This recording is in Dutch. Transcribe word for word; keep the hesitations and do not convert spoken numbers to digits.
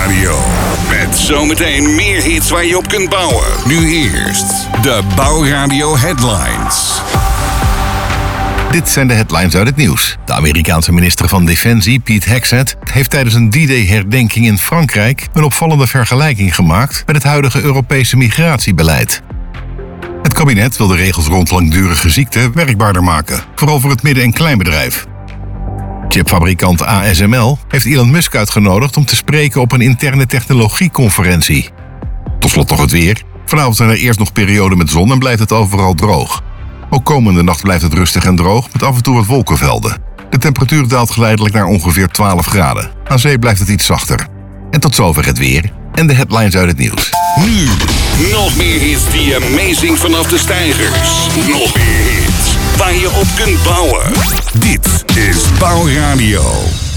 Bouwradio. Met zometeen meer hits waar je op kunt bouwen. Nu eerst de Bouwradio Headlines. Dit zijn de headlines uit het nieuws. De Amerikaanse minister van Defensie, Pete Hegseth, heeft tijdens een D-Day-herdenking in Frankrijk een opvallende vergelijking gemaakt met het huidige Europese migratiebeleid. Het kabinet wil de regels rond langdurige ziekte werkbaarder maken, vooral voor het midden- en kleinbedrijf. Chipfabrikant A S M L heeft Elon Musk uitgenodigd om te spreken op een interne technologieconferentie. Tot slot nog het weer. Vanavond zijn er eerst nog perioden met zon en blijft het overal droog. Ook komende nacht blijft het rustig en droog met af en toe wat wolkenvelden. De temperatuur daalt geleidelijk naar ongeveer twaalf graden. Aan zee blijft het iets zachter. En tot zover het weer en de headlines uit het nieuws. Nu nog meer hits die amazing vanaf de stijgers. Nog meer hits waar je op kunt bouwen. Dit is Bouwradio.